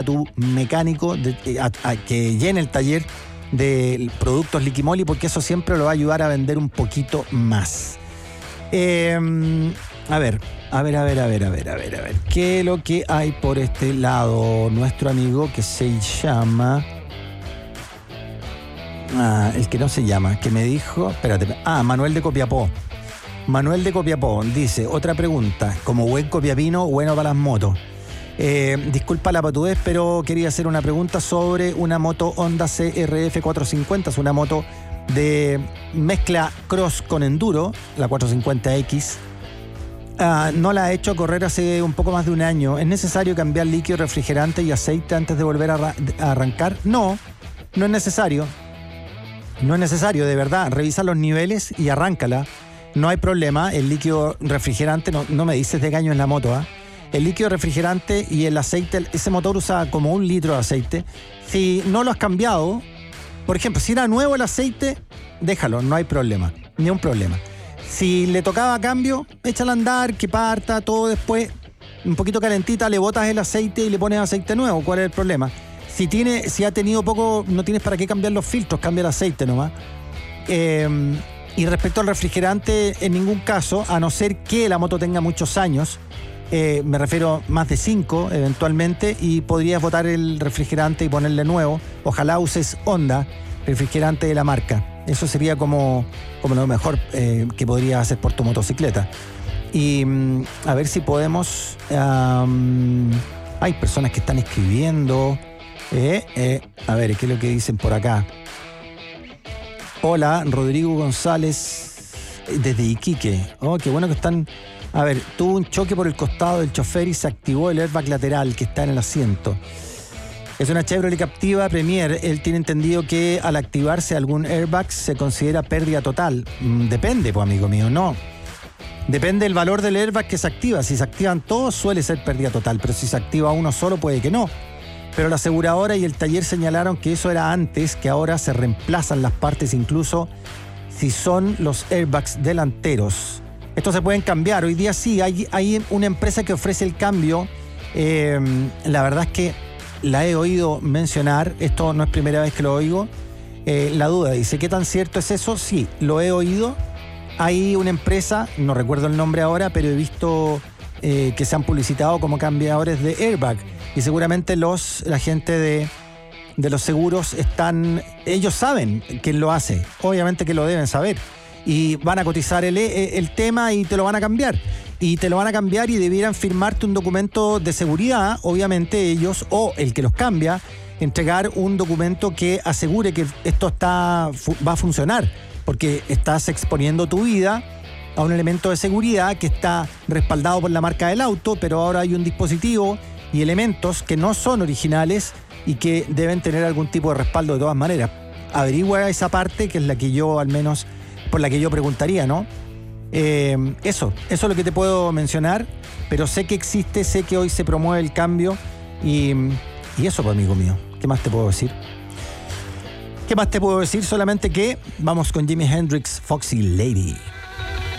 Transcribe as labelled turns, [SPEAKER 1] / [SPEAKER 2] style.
[SPEAKER 1] tu mecánico que llene el taller de productos Liquimoli, porque eso siempre lo va a ayudar a vender un poquito más. A ver. ¿Qué es lo que hay por este lado? Nuestro amigo que se llama... el que no se llama, que me dijo... Espérate. Manuel de Copiapó. Manuel de Copiapó dice, otra pregunta. Como buen copiapino, bueno para las motos. Disculpa la patudez, pero quería hacer una pregunta sobre una moto Honda CRF 450. Es una moto de mezcla cross con enduro, la 450X. No la he hecho correr hace un poco más de un año. ¿Es necesario cambiar líquido, refrigerante y aceite antes de volver a arrancar? No es necesario. No es necesario, de verdad. Revisa los niveles y arráncala. No hay problema. El líquido refrigerante, no me dices de qué año es la moto, ¿ah? El líquido refrigerante y el aceite, ese motor usa como 1 litro de aceite. Si no lo has cambiado, por ejemplo, si era nuevo el aceite, déjalo, no hay problema, ni un problema. Si le tocaba cambio, échala a andar, que parta, todo después, un poquito calentita, le botas el aceite y le pones aceite nuevo. ¿Cuál es el problema? Si ha tenido poco, no tienes para qué cambiar los filtros, cambia el aceite nomás. Y respecto al refrigerante, en ningún caso, a no ser que la moto tenga muchos años, me refiero más de 5 eventualmente, y podrías botar el refrigerante y ponerle nuevo. Ojalá uses Honda, refrigerante de la marca. Eso sería como lo mejor que podrías hacer por tu motocicleta. Y a ver si podemos... hay personas que están escribiendo. A ver, ¿qué es lo que dicen por acá? Hola, Rodrigo González desde Iquique. Oh, qué bueno que están... A ver, tuvo un choque por el costado del chofer y se activó el airbag lateral que está en el asiento. Es una Chevrolet Captiva Premier. Él tiene entendido que al activarse algún airbag se considera pérdida total. Depende, pues, amigo mío, no. Depende del valor del airbag que se activa. Si se activan todos, suele ser pérdida total, pero si se activa uno solo, puede que no. Pero la aseguradora y el taller señalaron que eso era antes, que ahora se reemplazan las partes incluso si son los airbags delanteros. Estos se pueden cambiar. Hoy día sí, hay una empresa que ofrece el cambio. La verdad es que la he oído mencionar. Esto no es primera vez que lo oigo. La duda dice, ¿qué tan cierto es eso? Sí, lo he oído. Hay una empresa, no recuerdo el nombre ahora, pero he visto que se han publicitado como cambiadores de airbag. Y seguramente la gente de los seguros ellos saben quién lo hace. Obviamente que lo deben saber. Y van a cotizar el tema y te lo van a cambiar. Y te lo van a cambiar y debieran firmarte un documento de seguridad, obviamente ellos, o el que los cambia, entregar un documento que asegure que esto va a funcionar. Porque estás exponiendo tu vida a un elemento de seguridad que está respaldado por la marca del auto, pero ahora hay un dispositivo y elementos que no son originales y que deben tener algún tipo de respaldo de todas maneras. Averigua esa parte, que es la que yo, al menos, por la que yo preguntaría, ¿no? Eso es lo que te puedo mencionar, pero sé que existe, sé que hoy se promueve el cambio y eso, pues, amigo mío. ¿Qué más te puedo decir? ¿Qué más te puedo decir? Solamente que vamos con Jimi Hendrix, Foxy Lady.